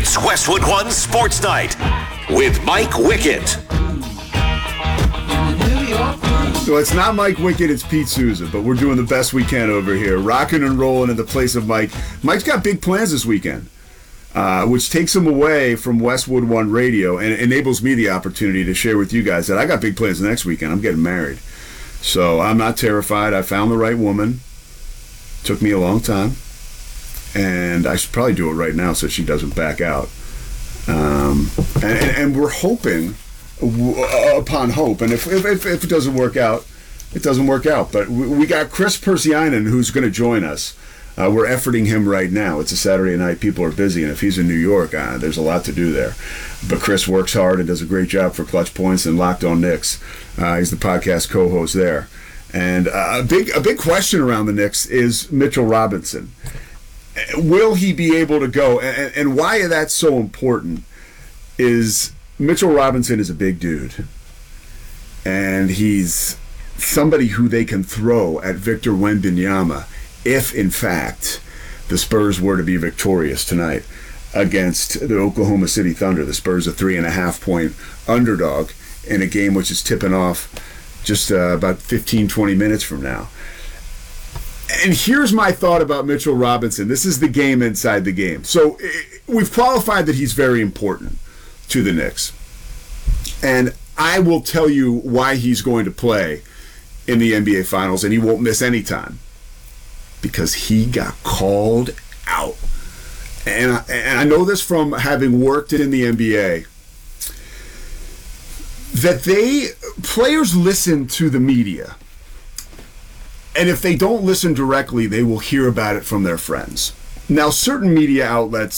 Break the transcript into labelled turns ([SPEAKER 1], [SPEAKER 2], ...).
[SPEAKER 1] It's Westwood One Sports Night with Mike Wickett.
[SPEAKER 2] So it's not Mike Wickett, it's Pete Souza, but we're doing the best we can over here, rocking and rolling in the place of Mike. Mike's got big plans this weekend, which takes him away from Westwood One Radio and enables me the opportunity to share with you guys that I got big plans next weekend. I'm getting married. So I'm not terrified. I found the right woman. Took me a long time. And I should probably do it right now so she doesn't back out. And we're hoping upon hope. And if it doesn't work out, it doesn't work out. But we got Chris Persianen who's going to join us. We're efforting him right now. It's a Saturday night. People are busy. And if he's in New York, there's a lot to do there. But Chris works hard and does a great job for Clutch Points and Locked On Knicks. He's the podcast co-host there. And a big question around the Knicks is Mitchell Robinson. Will he be able to go? And why that's so important is Mitchell Robinson is a big dude. And he's somebody who they can throw at Victor Wembanyama if, in fact, the Spurs were to be victorious tonight against the Oklahoma City Thunder. The Spurs are 3.5-point underdog in a game which is tipping off just about 15, 20 minutes from now. And here's my thought about Mitchell Robinson. This is the game inside the game. So we've qualified that he's very important to the Knicks. And I will tell you why he's going to play in the NBA Finals, and he won't miss any time. Because he got called out. And I know this from having worked in the NBA, that players listen to the media. And if they don't listen directly, they will hear about it from their friends. Now, certain media outlets